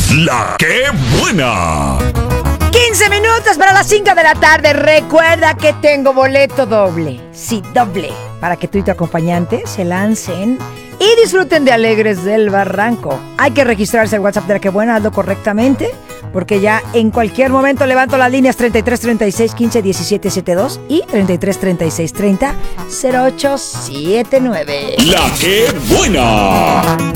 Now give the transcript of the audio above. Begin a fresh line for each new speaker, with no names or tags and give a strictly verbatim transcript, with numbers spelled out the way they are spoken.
La que buena.
quince minutos para las cinco de la tarde. Recuerda que tengo boleto doble. Sí, doble. Para que tú y tu acompañante se lancen y disfruten de Alegres del Barranco. Hay que registrarse al WhatsApp de La que buena, hazlo correctamente, porque ya en cualquier momento levanto las líneas treinta y tres, treinta y seis, quince, diecisiete, setenta y dos y treinta y tres, treinta y seis, treinta, cero ocho setenta y nueve.
La que buena.